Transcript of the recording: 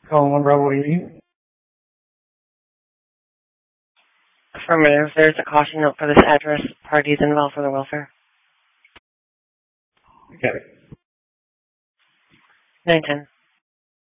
Call Bravo 80. Affirmative. There's a caution note for this address. Parties involved for the welfare. Okay. 910.